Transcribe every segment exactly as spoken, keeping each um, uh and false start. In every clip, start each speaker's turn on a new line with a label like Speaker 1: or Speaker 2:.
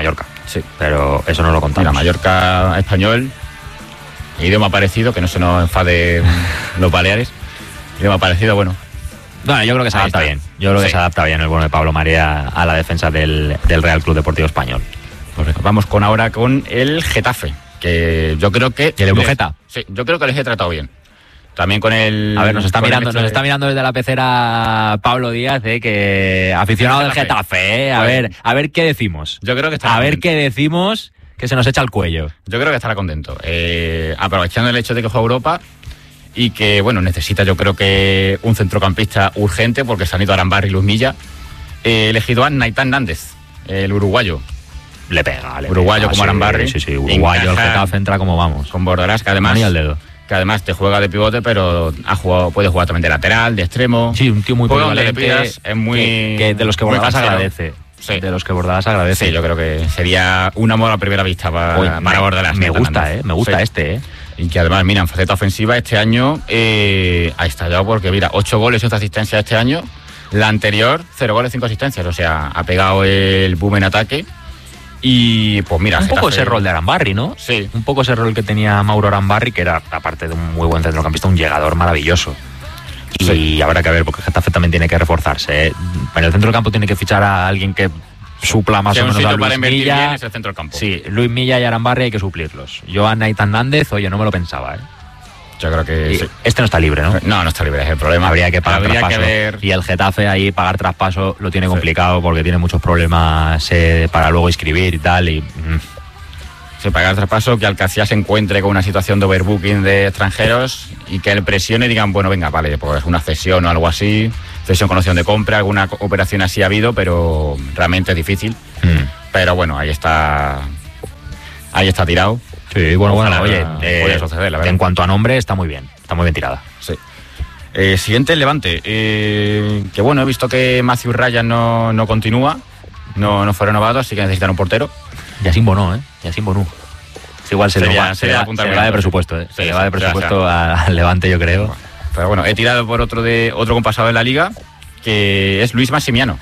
Speaker 1: Mallorca.
Speaker 2: Sí.
Speaker 1: Pero eso no lo contamos.
Speaker 2: Mira, Mallorca español, idioma parecido, que no se nos enfade los Baleares. Idioma parecido, bueno.
Speaker 1: Bueno, yo creo que se adapta bien. Yo creo que sí. se adapta bien el bueno de Pablo María a la defensa del, del Real Club Deportivo Español.
Speaker 2: Pues vamos con ahora con el Getafe, que yo creo que...
Speaker 1: ¿Y el Eurogeta?
Speaker 2: Sí, yo creo que les he tratado bien. También con el...
Speaker 1: A ver, nos está mirando nos de... está mirando desde la pecera Pablo Díaz, eh, que aficionado del Getafe, eh, a ver, a ver qué decimos.
Speaker 2: Yo creo que está
Speaker 1: A ver qué decimos que se nos echa el cuello.
Speaker 2: Yo creo que estará contento. Eh, aprovechando el hecho de que juega Europa y que, bueno, necesita yo creo que un centrocampista urgente porque se han ido Arambarri y Luis Milla. He elegido a Naitán Nández, el uruguayo.
Speaker 1: Le pega, le
Speaker 2: Uruguayo
Speaker 1: pega,
Speaker 2: como
Speaker 1: sí,
Speaker 2: Arambarri.
Speaker 1: Sí, sí, uruguayo, el Getafe entra como vamos.
Speaker 2: Con Bordalás, que además...
Speaker 1: al dedo.
Speaker 2: Que además te juega de pivote, pero ha jugado, puede jugar también de lateral, de extremo.
Speaker 1: Sí, un tío muy polivalente,
Speaker 2: es muy
Speaker 1: que, que de los que Bordalás agradece.
Speaker 2: Sí.
Speaker 1: De los que Bordalás agradece.
Speaker 2: Sí, yo creo que sería un amor a primera vista para,
Speaker 1: Oye,
Speaker 2: para
Speaker 1: me,
Speaker 2: Bordalás.
Speaker 1: Me gusta, eh, me gusta sí. este, eh.
Speaker 2: Y que además, mira, en faceta ofensiva este año eh, ha estallado porque, mira, ocho goles y ocho asistencias este año. La anterior, cero goles, cinco asistencias. O sea, ha pegado el boom en ataque. Y pues mira,
Speaker 1: un
Speaker 2: Getafe...
Speaker 1: poco ese rol de Arambarri, ¿no?
Speaker 2: Sí.
Speaker 1: Un poco ese rol que tenía Mauro Arambarri, que era, aparte de un muy buen centrocampista, un llegador maravilloso. Y sí. habrá que ver, porque Getafe también tiene que reforzarse, ¿eh? En el centro del campo tiene que fichar a alguien que supla más o menos a Luis
Speaker 2: para
Speaker 1: Milla.
Speaker 2: Bien es el centro del campo.
Speaker 1: Sí, Luis Milla y Arambarri hay que suplirlos. Yo a Naitán Nández, oye, no me lo pensaba, ¿eh?
Speaker 2: Yo creo que sí.
Speaker 1: Este no está libre, ¿no?
Speaker 2: No, no está libre, es el problema.
Speaker 1: Habría que pagar
Speaker 2: Habría
Speaker 1: traspaso.
Speaker 2: Que ver...
Speaker 1: Y el Getafe ahí pagar traspaso lo tiene complicado sí. porque tiene muchos problemas eh, para luego inscribir y tal. Y mm.
Speaker 2: sí, pagar traspaso, que Alcaciá se encuentre con una situación de overbooking de extranjeros y que él presione y digan, bueno, venga, vale, pues una cesión o algo así, cesión con opción de compra, alguna operación así ha habido, pero realmente es difícil. Mm. Pero bueno, ahí está, ahí está tirado.
Speaker 1: Sí, bueno, bueno, oye, eh,
Speaker 2: suceder, la
Speaker 1: en cuanto a nombre está muy bien, está muy bien tirada.
Speaker 2: Sí. Eh, siguiente, el Levante. Eh, que bueno, he visto que Matthew Ryan no, no continúa, no, no fue renovado, así que necesitan un portero.
Speaker 1: Yacine Bono, ¿eh? Yacine Bono. Es igual, se,
Speaker 2: sería,
Speaker 1: le va,
Speaker 2: sería
Speaker 1: se, va, se le va de presupuesto, ¿eh?
Speaker 2: Sí,
Speaker 1: se le
Speaker 2: sí,
Speaker 1: va de presupuesto
Speaker 2: o sea,
Speaker 1: al Levante, yo creo.
Speaker 2: Pero bueno, he tirado por otro de otro compasado de la Liga, que es Luis Massimiano.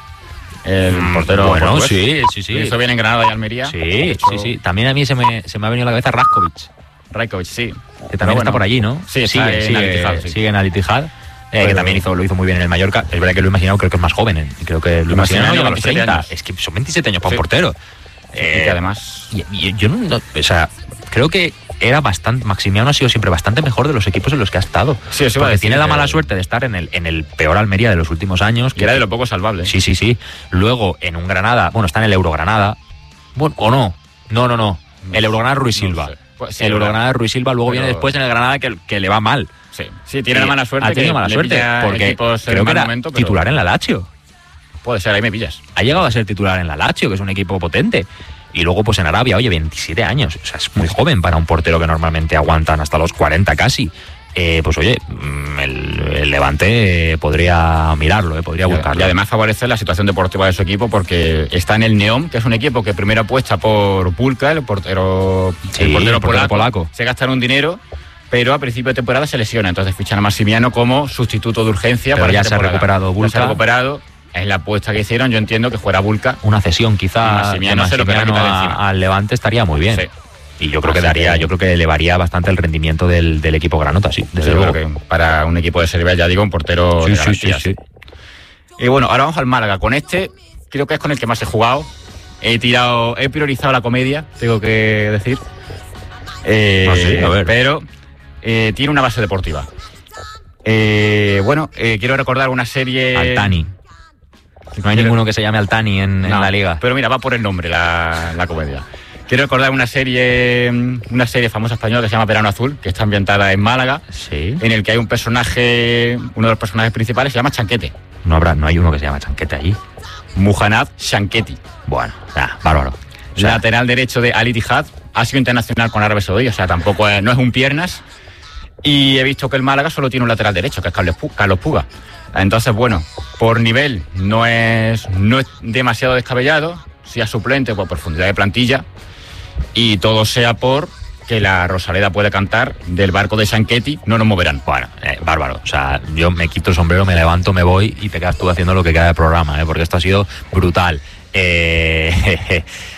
Speaker 2: El mm, portero
Speaker 1: bueno,
Speaker 2: portugués.
Speaker 1: sí, sí, sí.
Speaker 2: Hizo bien en Granada y Almería.
Speaker 1: Sí, hecho... sí, sí. También a mí se me, se me ha venido a la cabeza Rajkovic.
Speaker 2: Rajkovic, sí.
Speaker 1: Que también bueno, está por allí, ¿no?
Speaker 2: Sí,
Speaker 1: sigue,
Speaker 2: en
Speaker 1: sigue,
Speaker 2: Al-Ittihad, sí.
Speaker 1: sigue en Al-Ittihad. Eh,
Speaker 2: Pero...
Speaker 1: que también hizo, lo hizo muy bien en el Mallorca. Es verdad que Luis Massimiano creo que es más joven. ¿eh? Creo que Luis Massimiano llega a los treinta. Años. Es que son veintisiete años para sí. un portero.
Speaker 2: Sí, eh, y que además...
Speaker 1: Y, y, yo no, o sea, creo que era bastante... Maximiano ha sido siempre bastante mejor de los equipos en los que ha estado.
Speaker 2: Sí, eso
Speaker 1: porque tiene la
Speaker 2: que...
Speaker 1: mala suerte de estar en el, en el peor Almería de los últimos años.
Speaker 2: Que era de lo poco salvable.
Speaker 1: Sí, sí, sí. Luego, en un Granada... Bueno, está en el Eurogranada. Bueno, o no. No, no, no. El Eurogranada Ruiz Silva. No sé. Pues sí, el Eurogranada Ruiz Silva luego Pero... viene después en el Granada que, que le va mal.
Speaker 2: Sí, sí tiene eh, la mala suerte.
Speaker 1: Ha tenido mala suerte porque creo que era momento, pero... titular en la Lazio.
Speaker 2: Puede ser, ahí me pillas.
Speaker 1: Ha llegado a ser titular en la Lazio, que es un equipo potente. Y luego pues en Arabia, oye, veintisiete años. O sea, es muy joven para un portero que normalmente aguantan hasta los cuarenta casi. Eh, pues oye, el, el Levante eh, podría mirarlo, eh, podría buscarlo.
Speaker 2: Y además favorece la situación deportiva de su equipo porque está en el Neom, que es un equipo que primero apuesta por Pulka, el portero,
Speaker 1: sí,
Speaker 2: el portero,
Speaker 1: el portero
Speaker 2: polaco,
Speaker 1: polaco.
Speaker 2: Se gastan un dinero, pero a principio de temporada se lesiona. Entonces fichan a Massimiano como sustituto de urgencia.
Speaker 1: Pero
Speaker 2: para
Speaker 1: ya se ha recuperado Pulka.
Speaker 2: Se ha recuperado. Es la apuesta que hicieron. Yo entiendo que fuera Pulka.
Speaker 1: Una cesión quizá
Speaker 2: Massimiano
Speaker 1: de Massimiano a, al Levante estaría muy bien. Sí. Y yo creo Así que daría, que... yo creo que elevaría bastante el rendimiento del, del equipo granota, sí. Desde
Speaker 2: sí,
Speaker 1: luego.
Speaker 2: Creo que para un equipo de Serie B, ya digo, un portero
Speaker 1: sí,
Speaker 2: de
Speaker 1: sí, sí, sí.
Speaker 2: Y bueno, ahora vamos al Málaga. Con este, creo que es con el que más he jugado. He tirado, he priorizado la comedia, tengo que decir. Eh,
Speaker 1: ah, sí, a ver.
Speaker 2: Pero eh, tiene una base deportiva. Eh, bueno, eh, quiero recordar una serie.
Speaker 1: Altani. No hay quiero... ninguno que se llame Altani en, no, en la liga.
Speaker 2: Pero mira, va por el nombre la, la comedia. Quiero recordar una serie una serie famosa española que se llama Verano Azul, que está ambientada en Málaga,
Speaker 1: sí.
Speaker 2: En el que hay un personaje, uno de los personajes principales se llama Chanquete.
Speaker 1: No habrá, no hay uno que se llama Chanquete allí.
Speaker 2: Muhannad Chanquete.
Speaker 1: Bueno, nah, bárbaro.
Speaker 2: O sea, lateral derecho de Al-Ittihad, ha sido internacional con Arabia Saudí, o sea, tampoco es, no es un piernas. Y he visto que el Málaga solo tiene un lateral derecho, que es Carlos Puga. Entonces, bueno, por nivel no es, no es demasiado descabellado, si es suplente, por profundidad de plantilla. Y todo sea por que la Rosaleda puede cantar del barco de Chanquete, no nos moverán.
Speaker 1: Bueno, eh, bárbaro. O sea, yo me quito el sombrero, me levanto, me voy y te quedas tú haciendo lo que queda del programa, ¿eh? Porque esto ha sido brutal. Eh,